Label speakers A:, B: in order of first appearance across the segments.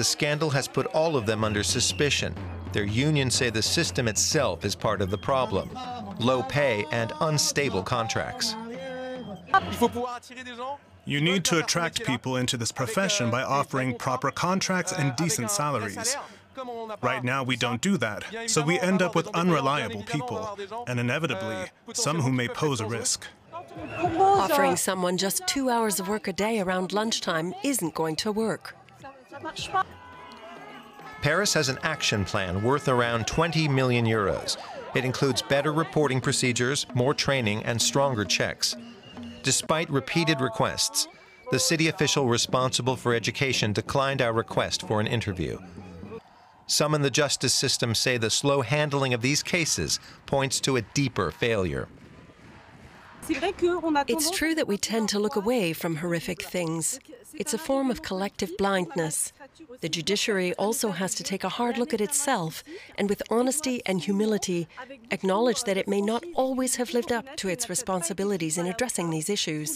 A: the scandal has put all of them under suspicion. Their unions say the system itself is part of the problem. Low pay and unstable contracts.
B: You need to attract people into this profession by offering proper contracts and decent salaries. Right now, we don't do that, so we end up with unreliable people, and inevitably, some who may pose a risk.
C: Offering someone just 2 hours of work a day around lunchtime isn't going to work.
A: Paris has an action plan worth around 20 million euros. It includes better reporting procedures, more training, and stronger checks. Despite repeated requests, the city official responsible for education declined our request for an interview. Some in the justice system say the slow handling of these cases points to a deeper failure.
C: It's true that we tend to look away from horrific things. It's a form of collective blindness. The judiciary also has to take a hard look at itself and, with honesty and humility, acknowledge that it may not always have lived up to its responsibilities in addressing these issues.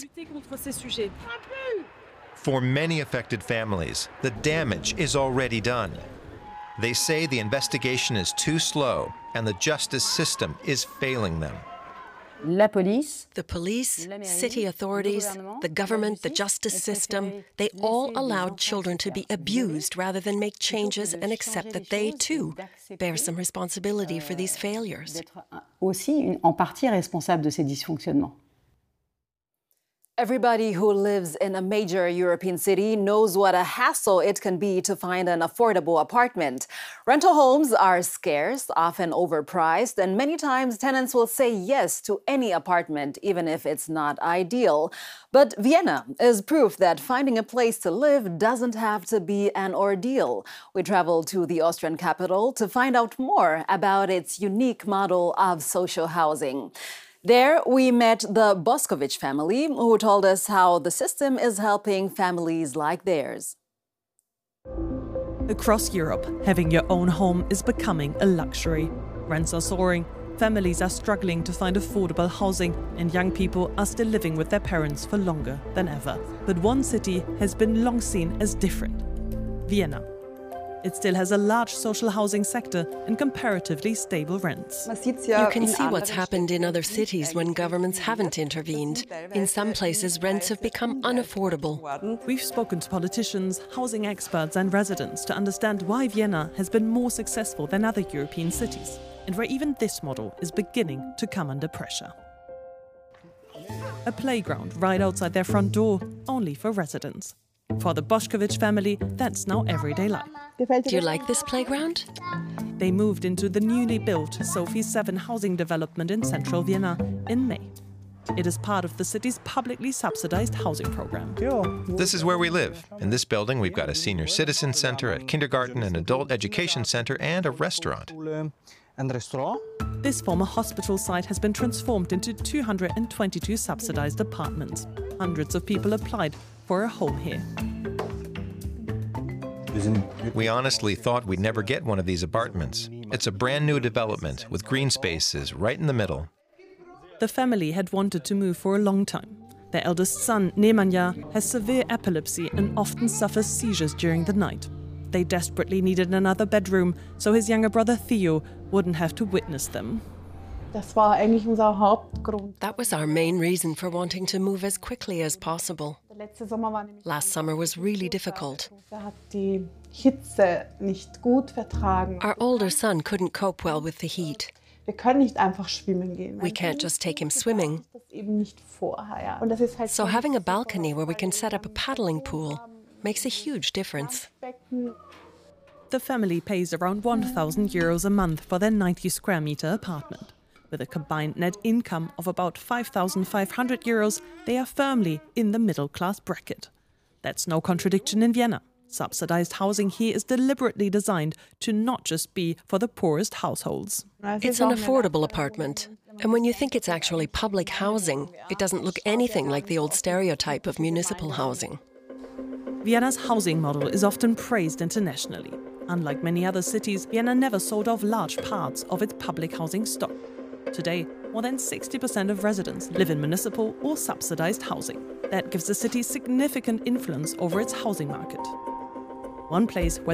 A: For many affected families, the damage is already done. They say the investigation is too slow and the justice system is failing them.
C: The police, city authorities, the government, the justice system, they all allowed children to be abused rather than make changes and accept that they, too, bear some responsibility for these failures.
D: Everybody who lives in a major European city knows what a hassle it can be to find an affordable apartment. Rental homes are scarce, often overpriced, and many times tenants will say yes to any apartment, even if it's not ideal. But Vienna is proof that finding a place to live doesn't have to be an ordeal. We traveled to the Austrian capital to find out more about its unique model of social housing. There, we met the Boskovic family, who told us how the system is helping families like theirs.
E: Across Europe, having your own home is becoming a luxury. Rents are soaring, families are struggling to find affordable housing, and young people are still living with their parents for longer than ever. But one city has been long seen as different: Vienna. It still has a large social housing sector and comparatively stable rents.
C: You can see what's happened in other cities when governments haven't intervened. In some places, rents have become unaffordable.
E: We've spoken to politicians, housing experts and residents to understand why Vienna has been more successful than other European cities, and where even this model is beginning to come under pressure. A playground right outside their front door, only for residents. For the Boskovic family, that's now everyday life.
C: Do you like this playground?
E: They moved into the newly built Sophie 7 housing development in central Vienna in May. It is part of the city's publicly subsidized housing program.
A: This is where we live. In this building, we've got a senior citizen center, a kindergarten, an adult education center, and a restaurant.
E: This former hospital site has been transformed into 222 subsidized apartments. Hundreds of people applied for a home here.
A: We honestly thought we'd never get one of these apartments. It's a brand new development with green spaces right in the middle.
E: The family had wanted to move for a long time. Their eldest son, Nemanja, has severe epilepsy and often suffers seizures during the night. They desperately needed another bedroom, so his younger brother Theo wouldn't have to witness them.
C: That was our main reason for wanting to move as quickly as possible. Last summer was really difficult. Our older son couldn't cope well with the heat. We can't just take him swimming. So having a balcony where we can set up a paddling pool makes a huge difference.
E: The family pays around 1,000 euros a month for their 90 square meter apartment. With a combined net income of about 5,500 euros, they are firmly in the middle-class bracket. That's no contradiction in Vienna. Subsidized housing here is deliberately designed to not just be for the poorest households.
C: It's an affordable apartment. And when you think it's actually public housing, it doesn't look anything like the old stereotype of municipal housing.
E: Vienna's housing model is often praised internationally. Unlike many other cities, Vienna never sold off large parts of its public housing stock. Today, more than 60% of residents live in municipal or subsidized housing. That gives the city significant influence over its housing market. One place where